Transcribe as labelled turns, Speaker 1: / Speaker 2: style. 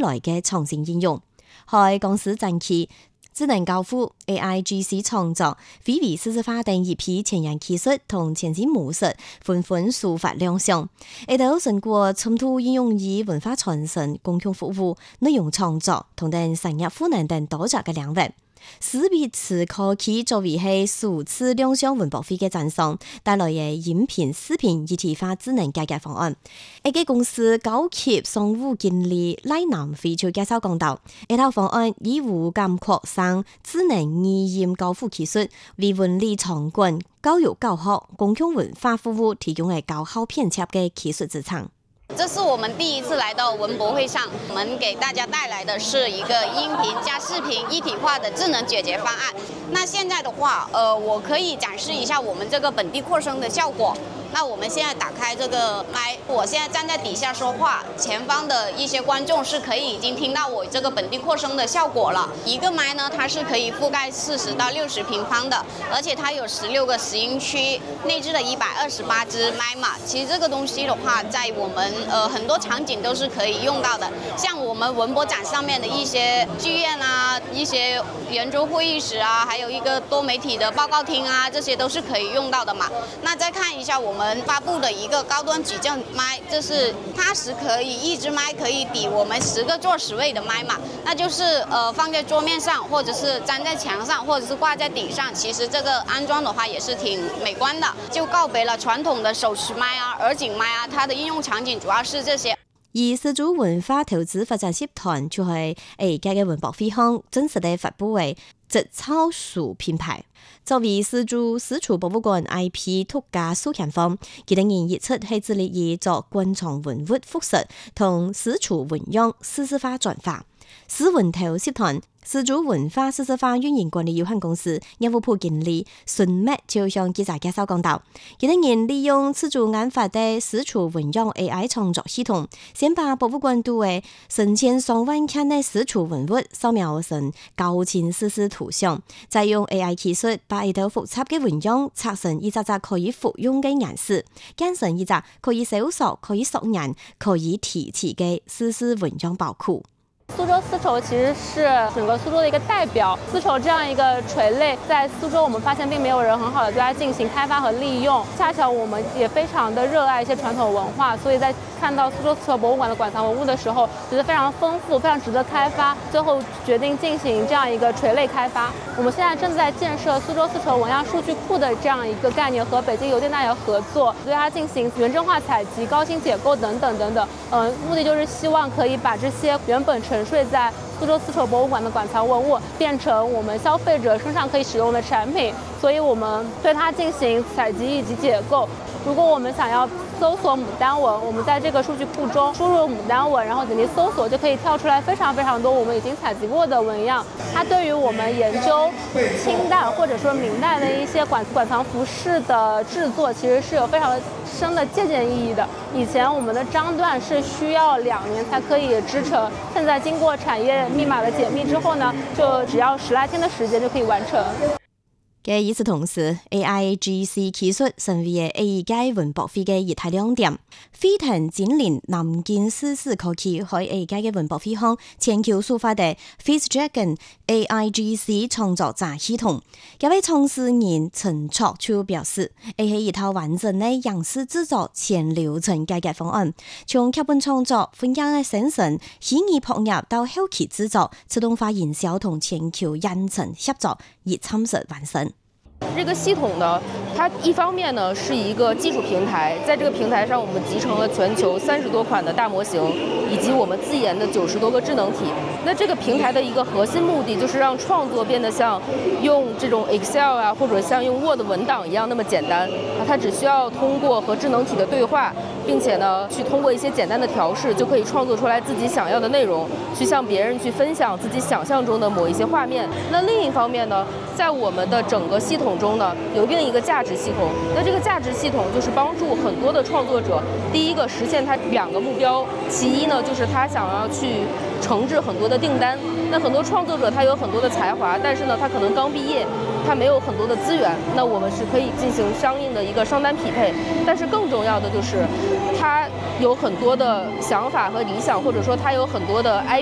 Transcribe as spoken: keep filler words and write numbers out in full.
Speaker 1: 來嘅創新應用。喺公司近期智能交付、A I G C 創作、非微數字化等一批前沿技術同前進模式紛紛抒發亮相，亦都成果深度應用於文化傳承、公共服務、內容創作同等產業賦能等多個嘅領域。識別詞科技作為係首次亮相文博會嘅展商，帶來嘅影片、視頻一體化智能解決方案。一個公司高級商務經理賴南飛就介紹講到，一套方案以無感擴散智能語音交付技術，為文理場館、教育教學、公共文化服務提供嘅高效編輯嘅技術資產。
Speaker 2: 這是我們第一次來到文博會上，我們給大家帶來的是一個音頻加視頻一體化的智能解決方案。那現在的話，呃，我可以展示一下我們這個本地擴聲的效果。那我們現在打開這個麥，我現在站在底下說話，前方的一些觀眾是可以已經聽到我這個本地擴聲的效果了。一個麥呢，它是可以覆蓋四十到六十平方的，而且它有十六個拾音區，內置了一百二十八支麥嘛。其實這個東西的話，在我們呃很多場景都是可以用到的，像我們文博展上面的一些劇院啊，一些圓桌會議室啊，還有一個多媒體的報告廳啊，這些都是可以用到的嘛。那再看一下我們發布的一個高端矩陣麥，就是它是可以一支麥可以抵我們十個座十位的麥嘛，那就是呃放在桌面上，或者是粘在牆上，或者是掛在頂上。其實這個安裝的話也是挺美觀的，就告別了傳統的手持麥啊、耳頸麥啊，它的應用場景主要是這些。
Speaker 1: 而絲竹文化投資發展集團就係而家嘅文博會上真實地發布為植草樹品牌。作為絲竹絲竹博物館 I P 獨家授權方，佢哋現熱出係致力於做觀藏文物復述同絲竹文樣數字化轉化。絲文投集團絲竹文化數字化運營管理有限公司業務部經理孫麥就向記者介紹講到，佢哋現利用絲竹研發的絲竹文樣 A I 創作系統，先把博物館度嘅成千上萬件的絲竹文物掃描成高清實時圖像，再用 A I 技術把一道複雜嘅文樣拆成一隻隻可以復用嘅顏色，建成一隻可以搜索、可以索引、可以提取嘅實時文樣寶庫。
Speaker 3: 蘇州絲綢其實是整個蘇州的一個代表，絲綢這樣一個垂類，在蘇州我們發現並沒有人很好的對它進行開發和利用。恰巧我們也非常的熱愛一些傳統文化，所以在看到蘇州絲綢博物館的館藏文物的時候，覺得非常豐富，非常值得開發。最後決定進行這樣一個垂類開發。我們現在正在建設蘇州絲綢文樣數據庫的這樣一個概念，和北京郵電大學合作，對它進行原真化採集、高清解構等等等等。嗯，目的就是希望可以把這些原本沉睡在蘇州絲綢博物館的館藏文物變成我們消費者身上可以使用的產品，所以我們對它進行採集以及解構。如果我們想要搜索牡丹紋，我們在這個數據庫中輸入牡丹紋，然後點擊搜索，就可以跳出來非常非常多我們已經採集過的紋樣。它對於我們研究清代或者說明代的一些館館藏服飾的製作，其實是有非常深的借鑑意義的。以前我們的章段是需要兩年才可以織成，現在經過產業密碼的解密之後呢，就只要十來天的時間就可以完成。
Speaker 1: 嘅與此同時 ，A I G C 技術成為 A 屆文博會嘅熱帶亮點。飛騰展覽南京絲絲科技喺 A 屆嘅文博會上全球首發嘅 Face Dragon A I G C 創作者系統。這位創始人陳卓就表示，係一套完整嘅影視製作全流程解決方案，從劇本創作、分鏡嘅生成、虛擬撲入到後期製作、自動化營銷同全球人層合作，而參實完成。
Speaker 4: 這個系統呢，它一方面呢是一個技術平台，在這個平台上，我們集成了全球三十多款的大模型，以及我們自研的九十多個智能體。那這個平台的一個核心目的，就是讓創作變得像用這種 Excel 啊，或者像用 Word 文檔一樣那麼簡單。啊，它只需要通過和智能體的對話，並且呢，去通過一些簡單的調試，就可以創作出來自己想要的內容，去向別人去分享自己想象中的某一些畫面。那另一方面呢，在我們的整個系統中呢，有另一個價值系統。那這個價值系統就是幫助很多的創作者，第一個實現他兩個目標，其一呢就是他想要去承制很多的訂單。那很多創作者他有很多的才華，但是呢他可能剛畢業，他沒有很多的資源，那我們是可以進行相應的一個商單匹配。但是更重要的就是他有很多的想法和理想，或者說他有很多的 I